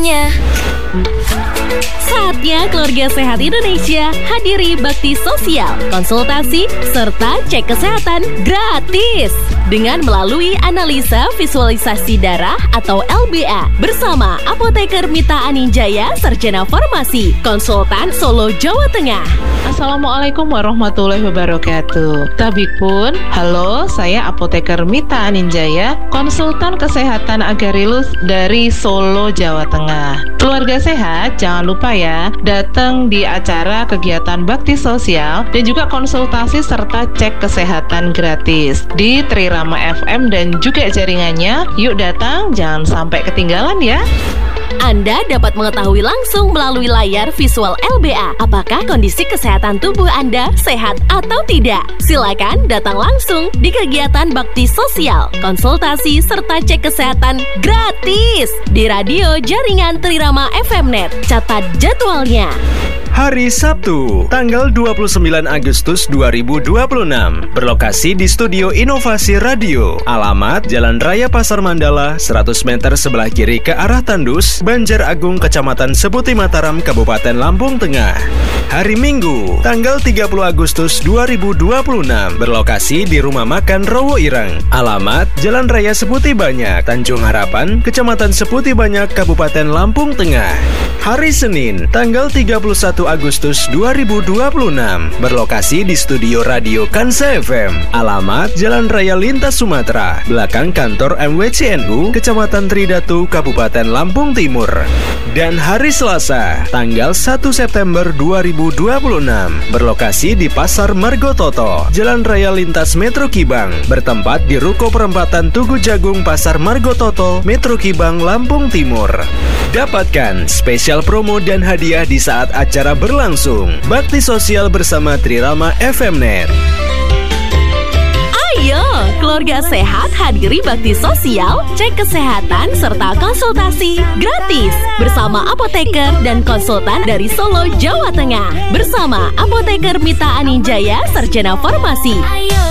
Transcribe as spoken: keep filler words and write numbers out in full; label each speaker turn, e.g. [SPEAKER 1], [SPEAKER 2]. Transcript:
[SPEAKER 1] semuanya.
[SPEAKER 2] Saatnya keluarga sehat Indonesia hadiri bakti sosial, konsultasi, serta cek kesehatan gratis dengan melalui analisa visualisasi darah atau L B A bersama Apoteker Mita Aninjaya, Sarjana Farmasi, konsultan Solo, Jawa Tengah.
[SPEAKER 3] Assalamualaikum warahmatullahi wabarakatuh. Tabik pun, halo, saya Apoteker Mita Aninjaya, konsultan kesehatan Agarilus dari Solo, Jawa Tengah. Keluarga sehat, jangan lupa ya, datang di acara kegiatan bakti sosial dan juga konsultasi serta cek kesehatan gratis di Trirama F M dan juga jaringannya. Yuk datang, jangan sampai ketinggalan ya.
[SPEAKER 2] Anda dapat mengetahui langsung melalui layar visual L B A apakah kondisi kesehatan tubuh Anda sehat atau tidak. Silakan datang langsung di kegiatan bakti sosial, konsultasi serta cek kesehatan gratis di radio jaringan Trirama F M Net. Catat jadwalnya.
[SPEAKER 4] Hari Sabtu, tanggal dua puluh sembilan Agustus dua ribu dua puluh enam, berlokasi di Studio Inovasi Radio. Alamat Jalan Raya Pasar Mandala, seratus meter sebelah kiri ke arah Tandus, Banjar Agung, Kecamatan Seputi Mataram, Kabupaten Lampung Tengah. Hari Minggu, tanggal tiga puluh Agustus dua ribu dua puluh enam, berlokasi di Rumah Makan Rowo Ireng. Alamat Jalan Raya Seputi Banyak, Tanjung Harapan, Kecamatan Seputi Banyak, Kabupaten Lampung Tengah. Hari Senin, tanggal tiga puluh satu Agustus dua ribu dua puluh enam, berlokasi di Studio Radio Kansa F M. Alamat Jalan Raya Lintas Sumatera, belakang kantor M W C N U, Kecamatan Tridatu, Kabupaten Lampung Timur. Dan hari Selasa, tanggal satu September dua ribu dua puluh enam, berlokasi di Pasar Margototo, Jalan Raya Lintas Metro Kibang, bertempat di Ruko Perempatan Tugu Jagung, Pasar Margototo, Metro Kibang, Lampung Timur. Dapatkan spesial promo dan hadiah di saat acara berlangsung. Bakti sosial bersama Trirama F M Net.
[SPEAKER 2] Ayo, keluarga sehat hadiri bakti sosial, cek kesehatan, serta konsultasi gratis bersama apoteker dan konsultan dari Solo, Jawa Tengah. Bersama Apoteker Mita Aninjaya, Sarjana Farmasi.